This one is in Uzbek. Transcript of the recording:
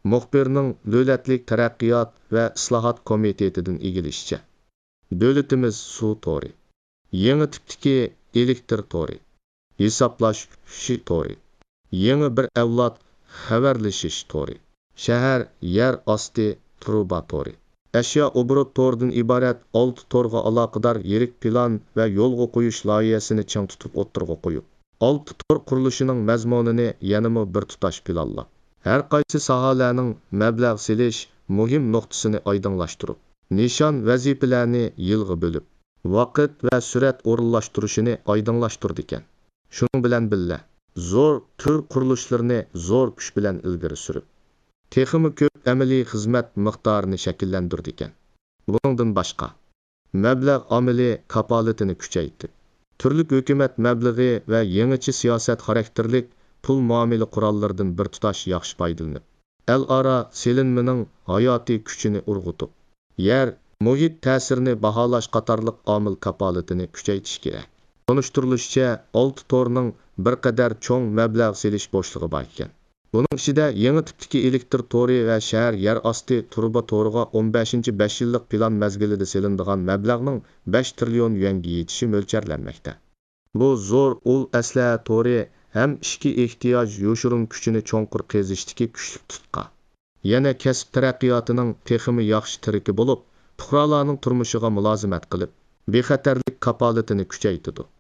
Muxbirning Davlatlik taraqqiyot va islohot komitetidan egilishicha, davlatimiz suv to'ri, yangi tipdagi elektr to'ri, hisoblash kuchi to'ri, yangi bir avlod xabarlashish to'ri, shahar yer osti truba to'ri, ashyo obrot to'ridan iborat 6 to'rga aloqador yirik plan va yo'lga qo'yish loyihasini ching tutib o'ttirg'a qo'yib, 6 to'r qurilishining mazmunini yanama bir tutash planlab, har qaysi sohalarning mablag' selish muhim nuqtasini oydinlashtirib, nishon vazifalarni yilga bo'lib, vaqt va surat o'rinlashtirishini oydinlashtirdi ekan. Shuning bilan billa zo'r tur qurilishlarni zo'r kuch bilan ilgari surib, texmi ko'p amaliy xizmat miqdorini shakllantirdi ekan. Bundan boshqa mablag' omili kapolatini kuchaytirdi. Turli hukumat mablag'i va yangicha siyosat xarakterlik pul muomala qurollaridan bir tutash yaxshi foydalanib, al-aro selinmaning hayotiy kuchini urg'utib, yer muhit ta'sirini baholash qatorliq omil kapolatini kuchaytirish kerak. Tonushtirilishicha 6 to'rning bir qadar cho'ng mablag' selish bo'shlig'i bor ekan. Buning ichida yangi tipdagi elektr to'ri va shahar yer osti truba to'riga 15-5 yillik plan mezgilida selinadigan mablag'ning 5 trillion yuanga yetishi mo'ljallanmoqda. Bu zo'r ul asliha to'ri ham ishki ehtiyoj yo'shirin kuchini cho'nqur qezishdagi kuchli tutqa. Yana kasb taraqqiyotining texmi yaxshi tiriki bo'lib, fuqarolarning turmushiga mulozimat qilib, bexatarlik kapolatini kuchaytirdi.